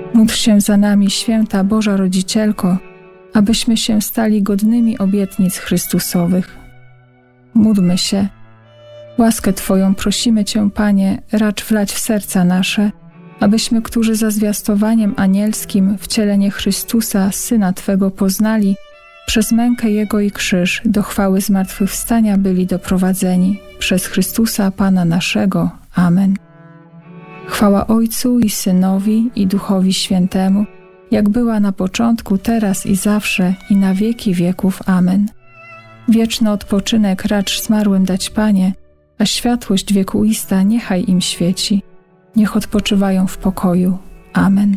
Módl się za nami, święta Boża Rodzicielko, abyśmy się stali godnymi obietnic Chrystusowych. Módlmy się. Łaskę Twoją prosimy Cię, Panie, racz wlać w serca nasze, abyśmy, którzy za zwiastowaniem anielskim wcielenie Chrystusa, Syna Twego, poznali, przez mękę Jego i krzyż do chwały zmartwychwstania byli doprowadzeni. Przez Chrystusa Pana naszego. Amen. Chwała Ojcu i Synowi i Duchowi Świętemu, jak była na początku, teraz i zawsze, i na wieki wieków. Amen. Wieczny odpoczynek racz zmarłym dać, Panie, a światłość wiekuista niechaj im świeci. Niech odpoczywają w pokoju. Amen.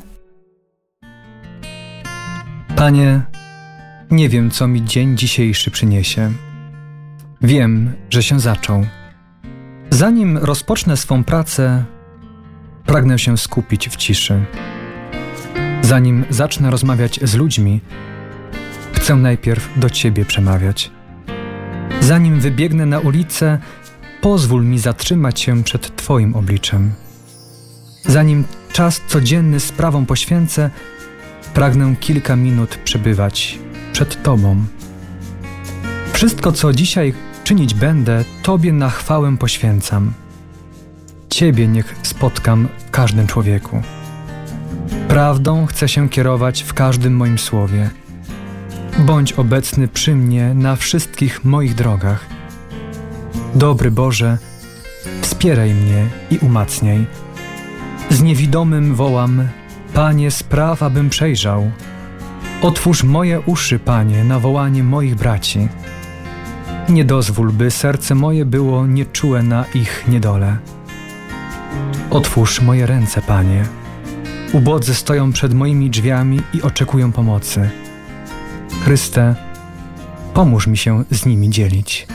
Panie, nie wiem, co mi dzień dzisiejszy przyniesie. Wiem, że się zaczął. Zanim rozpocznę swą pracę, pragnę się skupić w ciszy. Zanim zacznę rozmawiać z ludźmi, chcę najpierw do Ciebie przemawiać. Zanim wybiegnę na ulicę, pozwól mi zatrzymać się przed Twoim obliczem. Zanim czas codzienny sprawom poświęcę, pragnę kilka minut przebywać przed Tobą. Wszystko, co dzisiaj czynić będę, Tobie na chwałę poświęcam. Ciebie niech spotkam w każdym człowieku. Prawdą chcę się kierować w każdym moim słowie. Bądź obecny przy mnie na wszystkich moich drogach. Dobry Boże, wspieraj mnie i umacniaj. Z niewidomym wołam: Panie, spraw, abym przejrzał. Otwórz moje uszy, Panie, na wołanie moich braci. Nie dozwól, by serce moje było nieczułe na ich niedole. Otwórz moje ręce, Panie. Ubodzy stoją przed moimi drzwiami i oczekują pomocy. Chryste, pomóż mi się z nimi dzielić.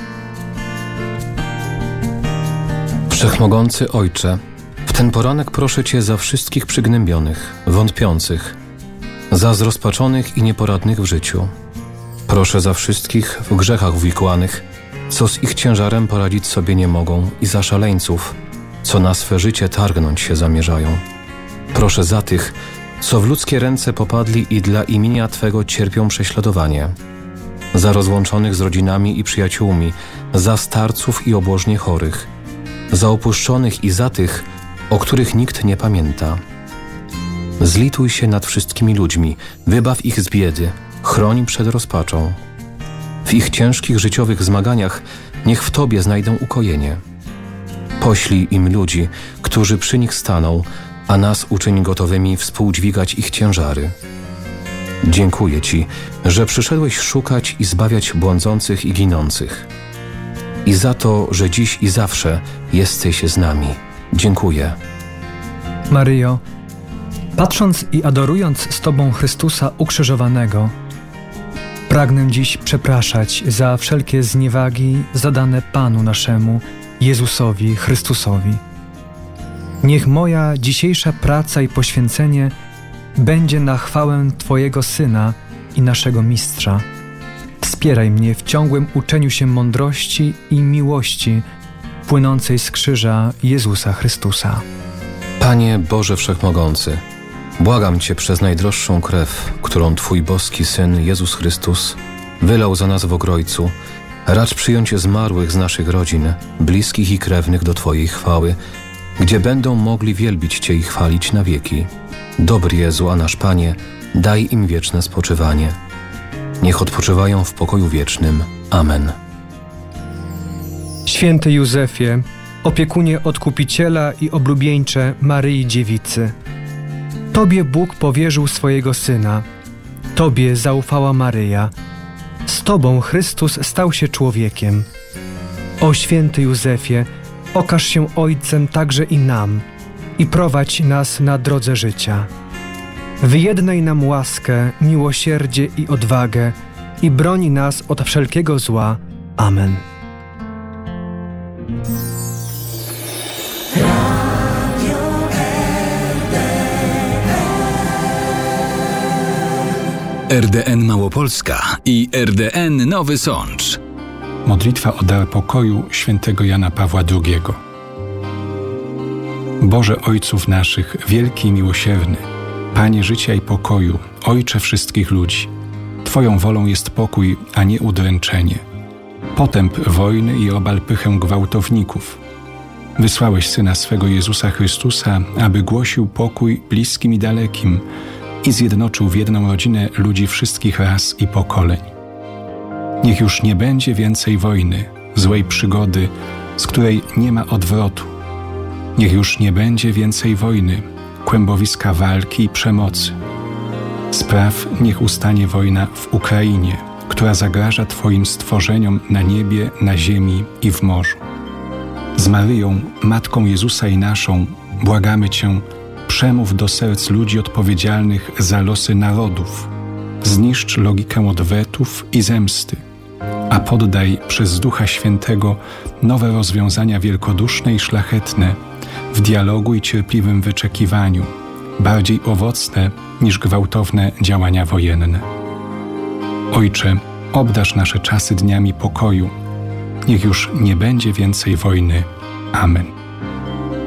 Wszechmogący Ojcze, w ten poranek proszę Cię za wszystkich przygnębionych, wątpiących, za zrozpaczonych i nieporadnych w życiu. Proszę za wszystkich w grzechach uwikłanych, co z ich ciężarem poradzić sobie nie mogą, i za szaleńców, co na swe życie targnąć się zamierzają. Proszę za tych, co w ludzkie ręce popadli i dla imienia Twego cierpią prześladowanie. Za rozłączonych z rodzinami i przyjaciółmi, za starców i obłożnie chorych, za opuszczonych i za tych, o których nikt nie pamięta. Zlituj się nad wszystkimi ludźmi, wybaw ich z biedy, chroń przed rozpaczą. W ich ciężkich życiowych zmaganiach niech w Tobie znajdą ukojenie. Poślij im ludzi, którzy przy nich staną, a nas uczyń gotowymi współdźwigać ich ciężary. Dziękuję Ci, że przyszedłeś szukać i zbawiać błądzących i ginących. I za to, że dziś i zawsze jesteś z nami. Dziękuję. Maryjo, patrząc i adorując z Tobą Chrystusa ukrzyżowanego, pragnę dziś przepraszać za wszelkie zniewagi zadane Panu naszemu, Jezusowi Chrystusowi. Niech moja dzisiejsza praca i poświęcenie będzie na chwałę Twojego Syna i naszego Mistrza. Wspieraj mnie w ciągłym uczeniu się mądrości i miłości płynącej z krzyża Jezusa Chrystusa. Panie Boże Wszechmogący, błagam Cię przez najdroższą krew, którą Twój boski Syn Jezus Chrystus wylał za nas w Ogrojcu, racz przyjąć zmarłych z naszych rodzin, bliskich i krewnych do Twojej chwały, gdzie będą mogli wielbić Cię i chwalić na wieki. Dobry Jezu, a nasz Panie, daj im wieczne spoczywanie. Niech odpoczywają w pokoju wiecznym. Amen. Święty Józefie, opiekunie Odkupiciela i oblubieńcze Maryi Dziewicy, Tobie Bóg powierzył swojego Syna, Tobie zaufała Maryja, z Tobą Chrystus stał się człowiekiem. O święty Józefie, okaż się Ojcem także i nam i prowadź nas na drodze życia. Wyjednaj nam łaskę, miłosierdzie i odwagę i broni nas od wszelkiego zła. Amen. RDN Małopolska i RDN Nowy Sącz. Modlitwa o dar pokoju świętego Jana Pawła II. Boże Ojców naszych, wielki i miłosierny, Panie życia i pokoju, Ojcze wszystkich ludzi, Twoją wolą jest pokój, a nie udręczenie. Potęp wojny i obal pychę gwałtowników. Wysłałeś Syna swego Jezusa Chrystusa, aby głosił pokój bliskim i dalekim i zjednoczył w jedną rodzinę ludzi wszystkich ras i pokoleń. Niech już nie będzie więcej wojny, złej przygody, z której nie ma odwrotu. Niech już nie będzie więcej wojny, kłębowiska walki i przemocy. Spraw, niech ustanie wojna w Ukrainie, która zagraża Twoim stworzeniom na niebie, na ziemi i w morzu. Z Maryją, Matką Jezusa i naszą, błagamy Cię, przemów do serc ludzi odpowiedzialnych za losy narodów. Zniszcz logikę odwetów i zemsty, a poddaj przez Ducha Świętego nowe rozwiązania wielkoduszne i szlachetne w dialogu i cierpliwym wyczekiwaniu, bardziej owocne niż gwałtowne działania wojenne. Ojcze, obdarz nasze czasy dniami pokoju. Niech już nie będzie więcej wojny. Amen.